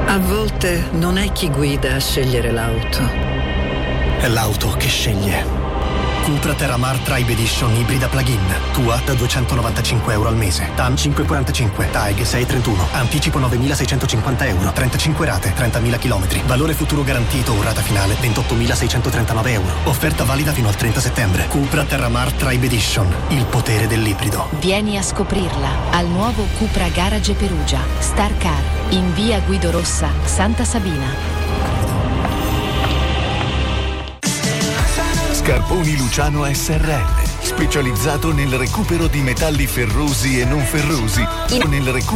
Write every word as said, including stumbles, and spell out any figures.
A volte non è chi guida a scegliere l'auto. È l'auto che sceglie. Cupra Terramar Tribe Edition ibrida plug-in. Tua da duecentonovantacinque euro al mese. T A N cinque virgola quarantacinque. T A E G sei virgola trentuno. Anticipo novemilaseicentocinquanta euro. trentacinque rate, trentamila chilometri. Valore futuro garantito o rata finale ventottomilaseicentotrentanove euro. Offerta valida fino al trenta settembre. Cupra Terramar Tribe Edition. Il potere dell'ibrido. Vieni a scoprirla al nuovo Cupra Garage Perugia. Star Car. In via Guido Rossa, Santa Sabina. Scarponi Luciano S R L, specializzato nel recupero di metalli ferrosi e non ferrosi, nel recupero